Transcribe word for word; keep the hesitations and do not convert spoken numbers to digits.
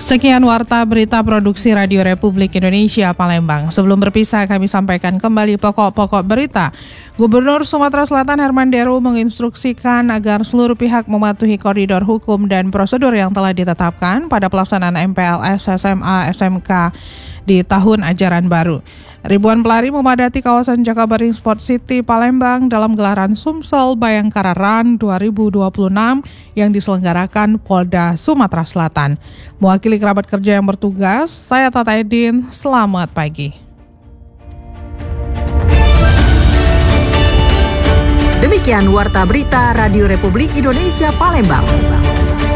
Sekian Warta Berita Produksi Radio Republik Indonesia Palembang. Sebelum berpisah, kami sampaikan kembali pokok-pokok berita. Gubernur Sumatera Selatan Herman Deru menginstruksikan agar seluruh pihak mematuhi koridor hukum dan prosedur yang telah ditetapkan pada pelaksanaan M P L S, S M A, S M K di tahun ajaran baru. Ribuan pelari memadati kawasan Jakabaring Sport City Palembang dalam gelaran Sumsel Bayangkara Run dua ribu dua puluh enam yang diselenggarakan Polda Sumatera Selatan. Mewakili kerabat kerja yang bertugas, saya Tata Edin, selamat pagi. Demikian Warta Berita Radio Republik Indonesia Palembang.